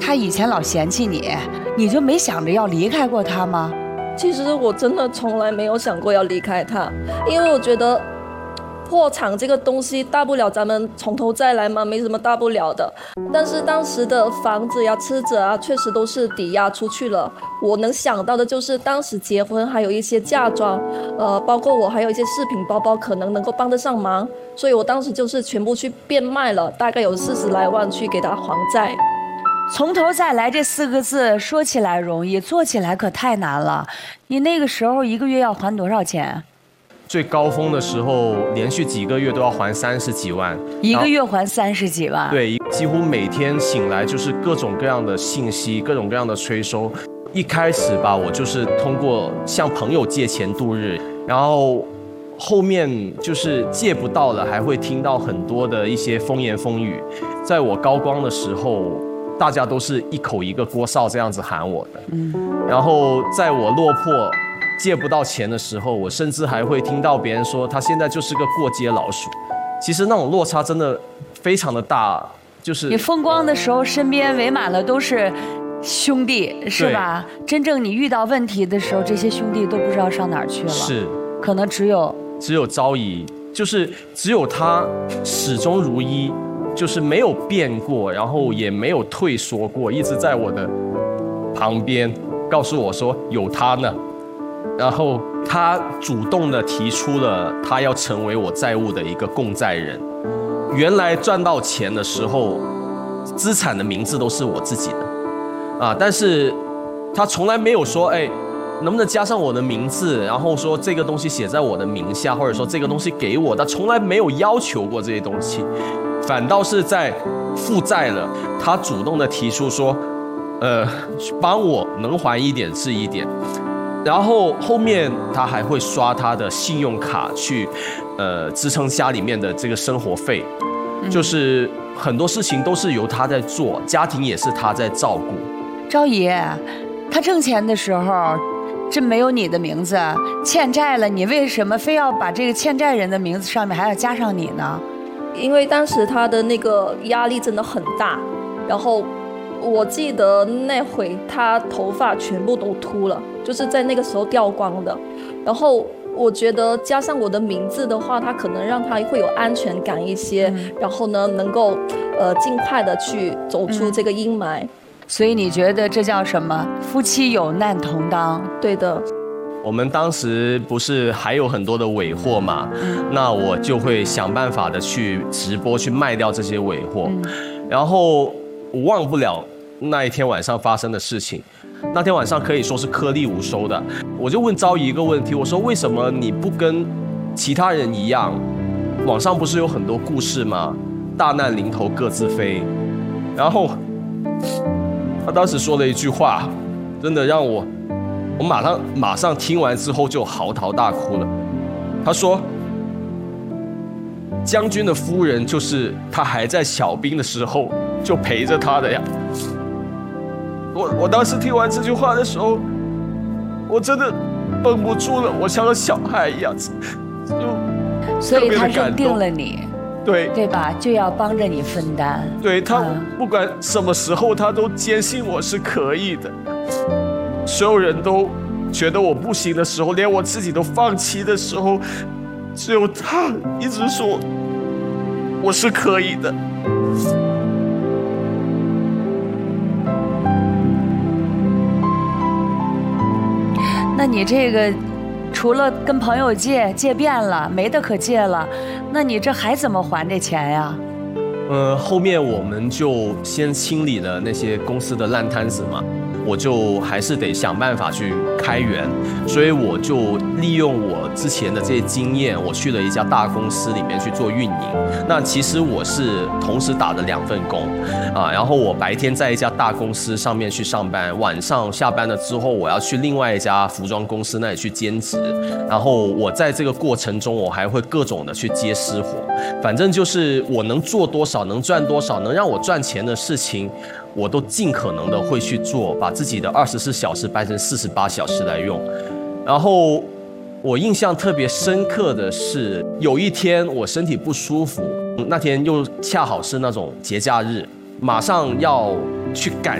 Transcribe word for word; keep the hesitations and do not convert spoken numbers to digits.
他以前老嫌弃你，你就没想着要离开过他吗？ 其实我真的从来没有想过要离开他，因为我觉得破产这个东西大不了咱们从头再来嘛，没什么大不了的。但是当时的房子呀、车子啊，确实都是抵押出去了。我能想到的就是当时结婚还有一些嫁妆，呃，包括我还有一些饰品包包可能能够帮得上忙，所以我当时就是全部去变卖了，大概有四十来万去给他还债。 从头再来这四个字说起来容易，做起来可太难了。你那个时候一个月要还多少钱？ 最高峰的时候，连续几个月都要还三十几万， 一个月还三十几万。 对，几乎每天醒来就是各种各样的信息，各种各样的催收。一开始吧，我就是通过向朋友借钱度日，然后后面就是借不到了，还会听到很多的一些风言风语。在我高光的时候，大家都是一口一个锅烧这样子喊我的。嗯，然后在我落魄借不到钱的时候，我甚至还会听到别人说他现在就是个过街老鼠。其实那种落差真的非常的大，就是你风光的时候身边围满了都是兄弟，是吧？真正你遇到问题的时候，这些兄弟都不知道上哪儿去了。 是， 可能只有只有昭仪，就是只有他始终如一，就是没有变过，然后也没有退缩过，一直在我的旁边告诉我说有他呢。然后他主动的提出了他要成为我债务的一个共债人。原来赚到钱的时候，资产的名字都是我自己的啊，但是他从来没有说，哎，能不能加上我的名字，然后说这个东西写在我的名下，或者说这个东西给我，他从来没有要求过这些东西，反倒是在负债了，他主动的提出说，呃，帮我能还一点是一点。然后后面他还会刷他的信用卡去，呃，支撑家里面的这个生活费，就是很多事情都是由他在做，家庭也是他在照顾。 昭仪，他挣钱的时候，这没有你的名字，欠债了，你为什么非要把这个欠债人的名字上面还要加上你呢？ 因为当时他的那个压力真的很大，然后我记得那会他头发全部都秃了，就是在那个时候掉光的。然后我觉得加上我的名字的话，他可能让他会有安全感一些，嗯、然后呢能够呃尽快的去走出这个阴霾。嗯、 所以你觉得这叫什么？夫妻有难同当。 对的。 我们当时不是还有很多的尾货嘛，嗯、那我就会想办法的去直播去卖掉这些尾货，嗯、然后我忘不了那一天晚上发生的事情。那天晚上可以说是颗粒无收的，我就问昭仪一个问题，我说为什么你不跟其他人一样？网上不是有很多故事吗？大难临头各自飞。然后他当时说了一句话，真的让我我马上马上听完之后就嚎啕大哭了。他说将军的夫人就是他还在小兵的时候就陪着他的呀。我我当时听完这句话的时候，我真的绷不住了，我像个小孩一样，就所以他认定了你， 对对吧？就要帮着你分担。 对他，不管什么时候，他都坚信我是可以的。所有人都觉得我不行的时候，连我自己都放弃的时候，只有他一直说我是可以的。 那你这个除了跟朋友借借遍了，没得可借了，那你这还怎么还这钱呀？ 呃，后面我们就先清理了那些公司的烂摊子嘛，我就还是得想办法去开源，所以我就利用我之前的这些经验，我去了一家大公司里面去做运营。那其实我是同时打的两份工啊，然后我白天在一家大公司上面去上班，晚上下班了之后，我要去另外一家服装公司那里去兼职。然后我在这个过程中，我还会各种的去接私活，反正就是我能做多少，能赚多少，能让我赚钱的事情，我都尽可能的会去做，把自己的二十四小时掰成四十八小时来用。然后我印象特别深刻的是，有一天我身体不舒服，那天又恰好是那种节假日，马上要去赶